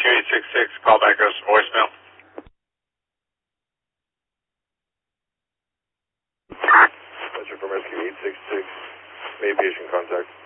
Rescue 866, call back goes to voicemail. Message from Rescue 866, made patient contact.